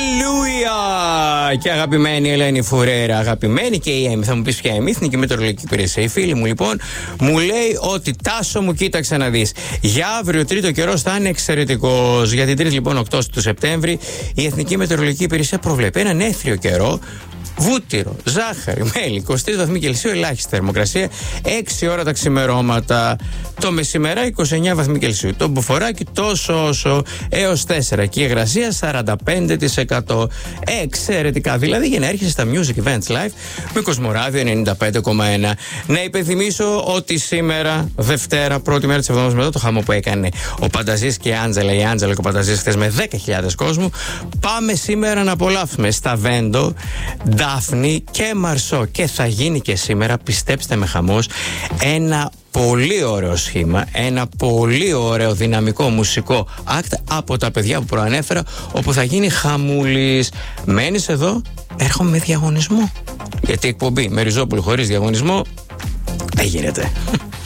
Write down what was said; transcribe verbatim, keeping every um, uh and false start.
Αλληλούια! Και αγαπημένη Ελένη Φουρέρα, αγαπημένη και η Έμι. Θα μου πει ποια Έμι, Εθνική Μετεωρολογική Υπηρεσία. Η φίλη μου λοιπόν μου λέει ότι Τάσο μου, κοίταξε να δει. Για αύριο Τρίτη ο καιρός θα είναι εξαιρετικός. Για την Τρίτη λοιπόν οκτώ του Σεπτέμβρη η Εθνική Μετεωρολογική Υπηρεσία προβλέπει έναν έθριο καιρό. Βούτυρο, ζάχαρη, μέλι, είκοσι τρεις βαθμοί Κελσίου, ελάχιστη θερμοκρασία, έξι ώρα τα ξημερώματα. Το μεσημερά είκοσι εννέα βαθμοί Κελσίου. Το μποφοράκι τόσο όσο έως τέσσερα. Και η υγρασία σαράντα πέντε τοις εκατό. Εξαιρετικά. Δηλαδή για να έρχεσαι στα Music Events Live με Κοσμοράδιο ενενήντα πέντε κόμμα ένα. Να υπενθυμίσω ότι σήμερα, Δευτέρα, πρώτη μέρα της εβδομάδας μετά το χαμό που έκανε ο Πανταζής και η Άντζελα, η Άντζελα και ο Πανταζής χθες με δέκα χιλιάδες κόσμου, πάμε σήμερα να απολαύσουμε στα Βέντο, Δάφνη και Μαρσό. Και θα γίνει και σήμερα, πιστέψτε με, χαμός, ένα πολύ ωραίο σχήμα, ένα πολύ ωραίο δυναμικό μουσικό act από τα παιδιά που προανέφερα, όπου θα γίνει χαμούλης. Μένεις εδώ, έρχομαι με διαγωνισμό. Γιατί εκπομπή με Ριζόπουλο χωρίς διαγωνισμό δεν γίνεται.